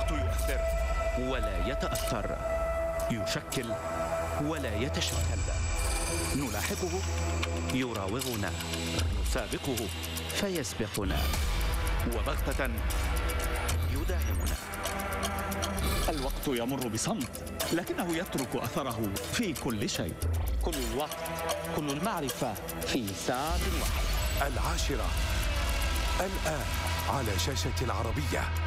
الوقت يؤثر ولا يتأثر، يشكل ولا يتشكل. نلاحقه يراوغنا، نسابقه فيسبقنا، وبغتة يداهمنا. الوقت يمر بصمت، لكنه يترك أثره في كل شيء. كل الوقت، كل المعرفة في ساعة واحدة. 10 الآن على شاشة العربية.